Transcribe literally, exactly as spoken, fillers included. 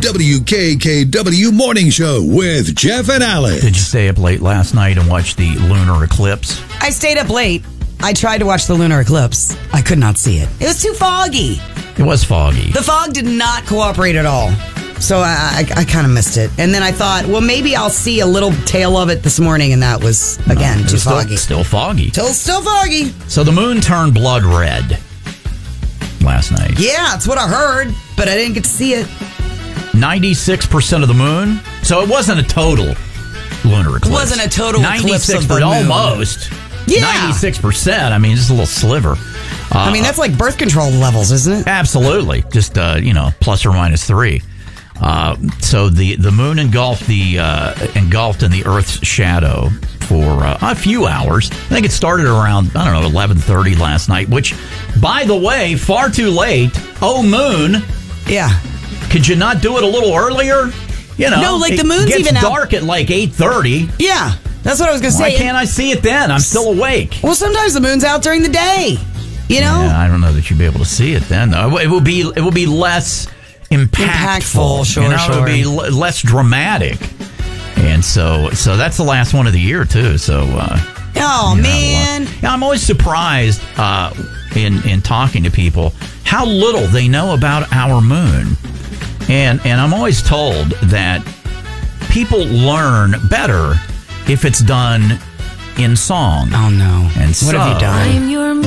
W K K W Morning Show with Jeff and Alex. Did you stay up late last night and watch the lunar eclipse? I stayed up late. I tried to watch the lunar eclipse. I could not see it. It was too foggy. It was foggy. The fog did not cooperate at all. So I, I, I kind of missed it. And then I thought, well, maybe I'll see a little tail of it this morning. And that was, again, no, too still, foggy. Still foggy. Still, still foggy. So the moon turned blood red last night. Yeah, that's what I heard. But I didn't get to see it. ninety-six percent of the moon. So it wasn't a total lunar eclipse. It wasn't a total eclipse of the moon. Almost. Yeah. ninety-six percent. I mean, just a little sliver. Uh, I mean, that's like birth control levels, isn't it? Absolutely. Just, uh, you know, plus or minus three. Uh, so the, the moon engulfed the uh, engulfed in the Earth's shadow for uh, a few hours. I think it started around, I don't know, eleven thirty last night, which, by the way, far too late. Oh, moon. Yeah. Could you not do it a little earlier? You know, no, like the moon's it gets even dark out- at like eight thirty. Yeah, that's what I was going to say. Why can't I see it then? I'm still awake. Well, sometimes the moon's out during the day. You know? Yeah, I don't know that you'd be able to see it then, though. It would be it would be less impactful. Impactful, sure, you know? sure. It would be l- less dramatic. And so so that's the last one of the year, too. So, uh, oh, man. Yeah, I'm always surprised uh, in, in talking to people how little they know about our moon. And and I'm always told that people learn better if it's done in song. Oh, no. And what so, have you done?